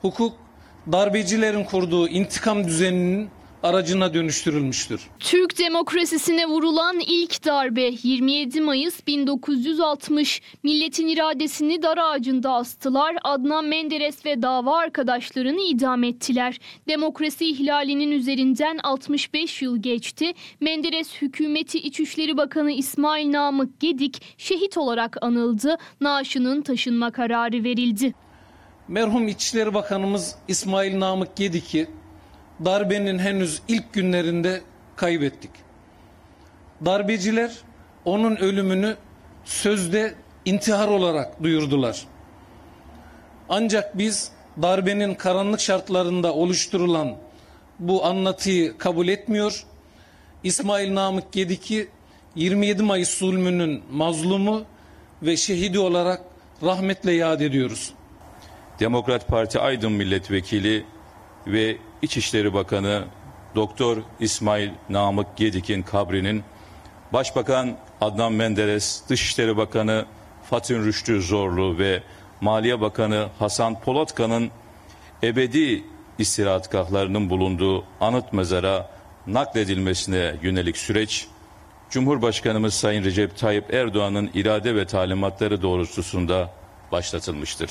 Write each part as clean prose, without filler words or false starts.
hukuk darbecilerin kurduğu intikam düzeninin aracına dönüştürülmüştür. Türk demokrasisine vurulan ilk darbe 27 Mayıs 1960. Milletin iradesini dar ağacında astılar. Adnan Menderes ve dava arkadaşlarını idam ettiler. Demokrasi ihlalinin üzerinden 65 yıl geçti. Menderes hükümeti İçişleri Bakanı İsmail Namık Gedik şehit olarak anıldı. Naaşının taşınma kararı verildi. Merhum İçişleri Bakanımız İsmail Namık Gedik'i darbenin henüz ilk günlerinde kaybettik. Darbeciler onun ölümünü sözde intihar olarak duyurdular. Ancak biz darbenin karanlık şartlarında oluşturulan bu anlatıyı kabul etmiyor. İsmail Namık Gedik'i 27 Mayıs zulmünün mazlumu ve şehidi olarak rahmetle yad ediyoruz. Demokrat Parti Aydın Milletvekili ve İçişleri Bakanı Doktor İsmail Namık Gedik'in kabrinin Başbakan Adnan Menderes, Dışişleri Bakanı Fatih Rüştü Zorlu ve Maliye Bakanı Hasan Polatkan'ın ebedi istirahatgahlarının bulunduğu anıt mezara nakledilmesine yönelik süreç, Cumhurbaşkanımız Sayın Recep Tayyip Erdoğan'ın irade ve talimatları doğrultusunda başlatılmıştır.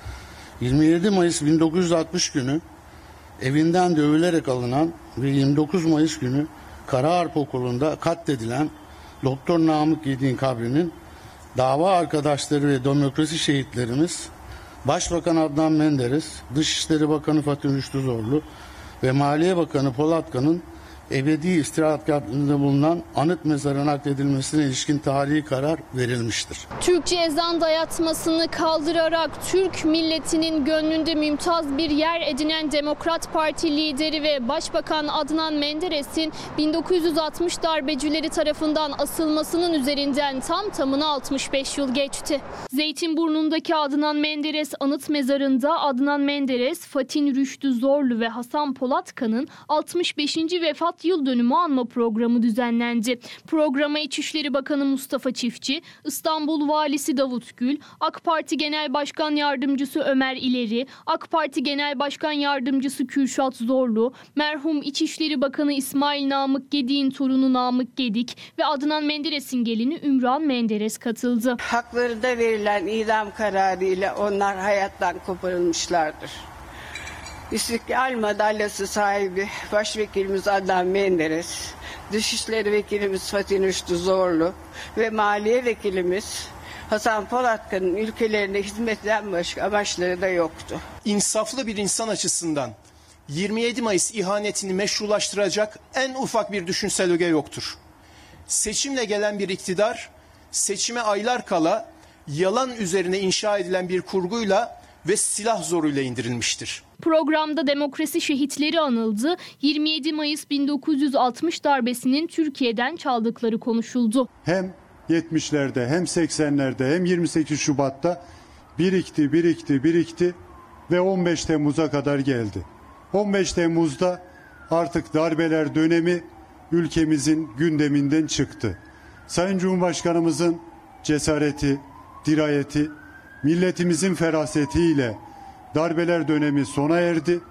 27 Mayıs 1960 günü evinden dövülerek alınan ve 29 Mayıs günü Karaharp Okulu'nda katledilen Doktor Namık Gedik'in kabrinin dava arkadaşları ve demokrasi şehitlerimiz Başbakan Adnan Menderes, Dışişleri Bakanı Fatih Rüştü Zorlu ve Maliye Bakanı Polatkan'ın ebedi istirahatgahında bulunan anıt mezara nakledilmesine ilişkin tarihi karar verilmiştir. Türkçe ezan dayatmasını kaldırarak Türk milletinin gönlünde mümtaz bir yer edinen Demokrat Parti lideri ve Başbakan Adnan Menderes'in 1960 darbecileri tarafından asılmasının üzerinden tamına 65 yıl geçti. Zeytinburnu'ndaki Adnan Menderes anıt mezarında Adnan Menderes, Fatih Rüştü Zorlu ve Hasan Polatkan'ın 65. vefat yıl dönümü anma programı düzenlendi. Programa İçişleri Bakanı Mustafa Çiftçi, İstanbul Valisi Davut Gül, AK Parti Genel Başkan Yardımcısı Ömer İleri, AK Parti Genel Başkan Yardımcısı Kürşat Zorlu, merhum İçişleri Bakanı İsmail Namık Gedik'in torunu Namık Gedik ve Adnan Menderes'in gelini Ümran Menderes katıldı. Haklarında verilen idam kararı ile onlar hayattan koparılmışlardır. İstiklal Madalyası sahibi Başvekilimiz Adnan Menderes, Dışişleri Vekilimiz Fatih Rüştü Zorlu ve Maliye Vekilimiz Hasan Polatkan'ın ülkelerine hizmetten başka amaçları da yoktu. İnsaflı bir insan açısından 27 Mayıs ihanetini meşrulaştıracak en ufak bir düşünsel öge yoktur. Seçimle gelen bir iktidar, seçime aylar kala yalan üzerine inşa edilen bir kurguyla ve silah zoruyla indirilmiştir. Programda demokrasi şehitleri anıldı. 27 Mayıs 1960 darbesinin Türkiye'den çaldıkları konuşuldu. Hem 70'lerde hem 80'lerde hem 28 Şubat'ta birikti ve 15 Temmuz'a kadar geldi. 15 Temmuz'da artık darbeler dönemi ülkemizin gündeminden çıktı. Sayın Cumhurbaşkanımızın cesareti, dirayeti, milletimizin ferasetiyle darbeler dönemi sona erdi.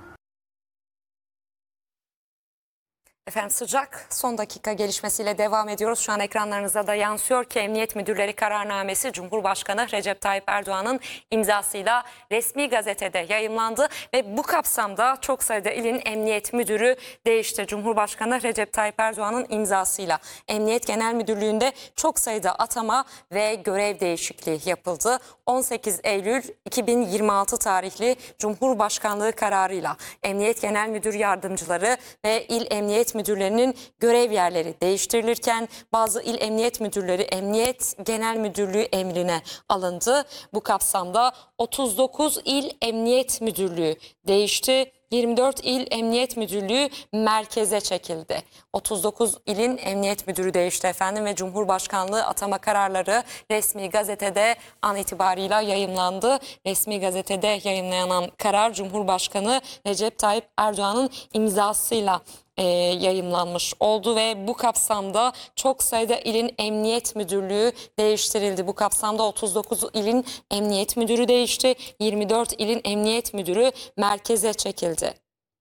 Efendim sıcak son dakika gelişmesiyle devam ediyoruz. Şu an ekranlarınıza da yansıyor ki Emniyet Müdürleri kararnamesi Cumhurbaşkanı Recep Tayyip Erdoğan'ın imzasıyla resmi gazetede yayımlandı ve bu kapsamda çok sayıda ilin emniyet müdürü değişti. Cumhurbaşkanı Recep Tayyip Erdoğan'ın imzasıyla Emniyet Genel Müdürlüğü'nde çok sayıda atama ve görev değişikliği yapıldı. 18 Eylül 2026 tarihli Cumhurbaşkanlığı kararıyla Emniyet Genel Müdür Yardımcıları ve İl Emniyet Müdürlerinin görev yerleri değiştirilirken bazı il emniyet müdürleri Emniyet Genel Müdürlüğü emrine alındı. Bu kapsamda 39 il emniyet müdürlüğü değişti. 24 il emniyet müdürlüğü merkeze çekildi. 39 ilin emniyet müdürü değişti efendim ve Cumhurbaşkanlığı atama kararları resmi gazetede an itibarıyla yayımlandı. Resmi gazetede yayımlanan karar Cumhurbaşkanı Recep Tayyip Erdoğan'ın imzasıyla yayımlanmış oldu ve bu kapsamda çok sayıda ilin emniyet müdürlüğü değiştirildi. Bu kapsamda 39 ilin emniyet müdürü değişti, 24 ilin emniyet müdürü merkeze çekildi.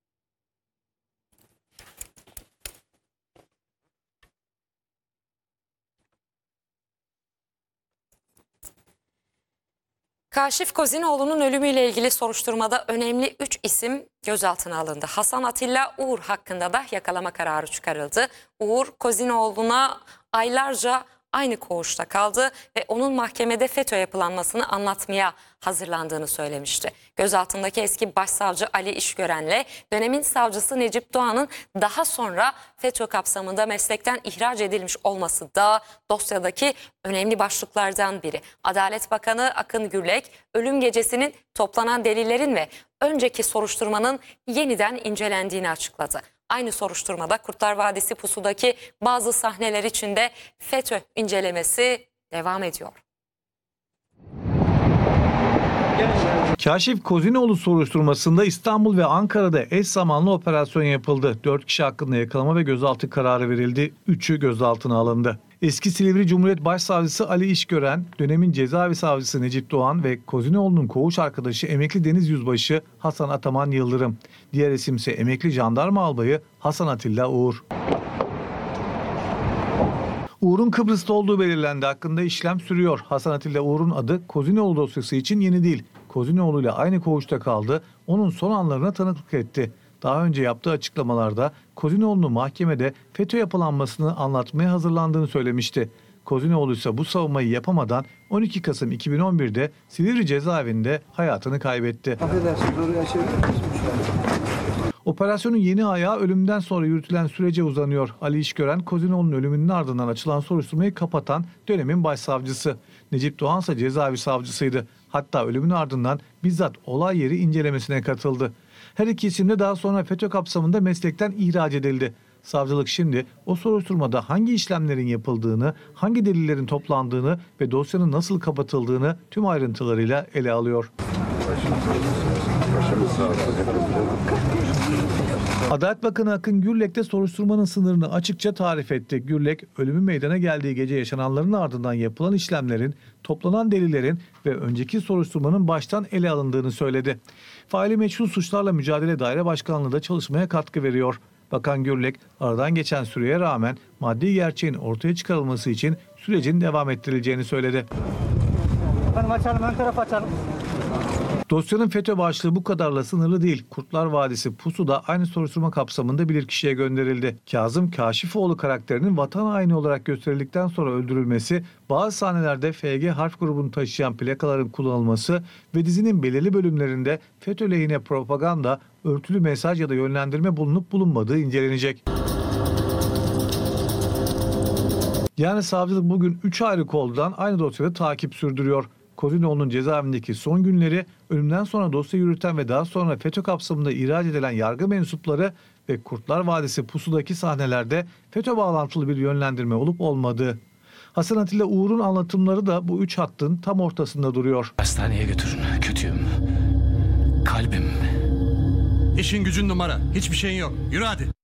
Kaşif Kozinoğlu'nun ölümüyle ilgili soruşturmada önemli 3 isim gözaltına alındı. Hasan Atilla Uğur hakkında da yakalama kararı çıkarıldı. Uğur, Kozinoğlu'na aylarca aynı koğuşta kaldı ve onun mahkemede FETÖ yapılanmasını anlatmaya hazırlandığını söylemişti. Gözaltındaki eski başsavcı Ali İşgören'le dönemin savcısı Necip Doğan'ın daha sonra FETÖ kapsamında meslekten ihraç edilmiş olması da dosyadaki önemli başlıklardan biri. Adalet Bakanı Akın Gürlek, ölüm gecesinin toplanan delillerin ve önceki soruşturmanın yeniden incelendiğini açıkladı. Aynı soruşturmada Kurtlar Vadisi pusudaki bazı sahneler için de FETÖ incelemesi devam ediyor. Kaşif Kozinoğlu soruşturmasında İstanbul ve Ankara'da eş zamanlı operasyon yapıldı. 4 kişi hakkında yakalama ve gözaltı kararı verildi. 3'ü gözaltına alındı. Eski Silivri Cumhuriyet Başsavcısı Ali İşgören, dönemin cezaevi savcısı Necip Doğan ve Kozinoğlu'nun koğuş arkadaşı emekli deniz yüzbaşı Hasan Ataman Yıldırım. Diğer isimse emekli jandarma albayı Hasan Atilla Uğur. Uğur'un Kıbrıs'ta olduğu belirlendi. Hakkında işlem sürüyor. Hasan Atilla Uğur'un adı Kozinoğlu dosyası için yeni değil. Kozinoğlu ile aynı koğuşta kaldı. Onun son anlarına tanıklık etti. Daha önce yaptığı açıklamalarda Kozinoğlu'nun mahkemede FETÖ yapılanmasını anlatmaya hazırlandığını söylemişti. Kozinoğlu ise bu savunmayı yapamadan 12 Kasım 2011'de Silivri cezaevinde hayatını kaybetti. Operasyonun yeni ayağı ölümden sonra yürütülen sürece uzanıyor. Ali İşgören, Kozinoğlu'nun ölümünün ardından açılan soruşturmayı kapatan dönemin başsavcısı. Necip Doğan ise cezaevi savcısıydı. Hatta ölümün ardından bizzat olay yeri incelemesine katıldı. Her iki isim de daha sonra FETÖ kapsamında meslekten ihraç edildi. Savcılık şimdi o soruşturmada hangi işlemlerin yapıldığını, hangi delillerin toplandığını ve dosyanın nasıl kapatıldığını tüm ayrıntılarıyla ele alıyor. Adalet Bakanı Akın Gürlek de soruşturmanın sınırını açıkça tarif etti. Gürlek, ölümün meydana geldiği gece yaşananların ardından yapılan işlemlerin, toplanan delillerin ve önceki soruşturmanın baştan ele alındığını söyledi. Faili meçhul suçlarla mücadele daire başkanlığı da çalışmaya katkı veriyor. Bakan Gürlek, aradan geçen süreye rağmen maddi gerçeğin ortaya çıkarılması için sürecin devam ettirileceğini söyledi. Efendim açalım, ön taraf açalım. Dosyanın FETÖ başlığı bu kadarla sınırlı değil. Kurtlar Vadisi pusu da aynı soruşturma kapsamında bilirkişiye gönderildi. Kazım Kaşifoğlu karakterinin vatan haini olarak gösterildikten sonra öldürülmesi, bazı sahnelerde FG harf grubunu taşıyan plakaların kullanılması ve dizinin belirli bölümlerinde FETÖ lehine propaganda, örtülü mesaj ya da yönlendirme bulunup bulunmadığı incelenecek. Yani savcılık bugün 3 ayrı koldan aynı dosyada takip sürdürüyor. Kozinoğlu'nun cezaevindeki son günleri, ölümden sonra dosya yürüten ve daha sonra FETÖ kapsamında ihraç edilen yargı mensupları ve Kurtlar Vadisi pusudaki sahnelerde FETÖ bağlantılı bir yönlendirme olup olmadığı. Hasan Atilla Uğur'un anlatımları da bu 3 hattın tam ortasında duruyor. Hastaneye götürün. Kötüyüm. Kalbim. İşin gücün numara. Hiçbir şeyin yok. Yürü hadi.